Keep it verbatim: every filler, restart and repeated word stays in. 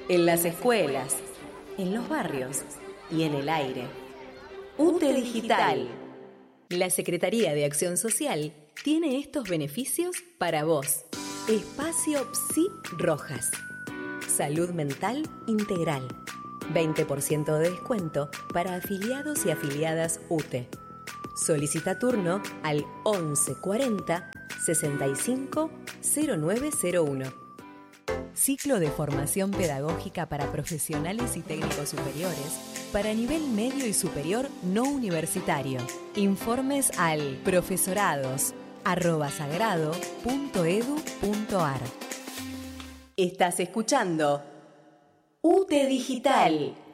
en las escuelas, en los barrios y en el aire. UTE Digital. La Secretaría de Acción Social tiene estos beneficios para vos. Espacio Psi Rojas. Salud mental integral. veinte por ciento de descuento para afiliados y afiliadas UTE. Solicita turno al once cuarenta sesenta y cinco cero nueve cero uno. Ciclo de formación pedagógica para profesionales y técnicos superiores para nivel medio y superior no universitario. Informes al profesorados arroba sagrado punto edu punto ar. Estás escuchando UTE Digital.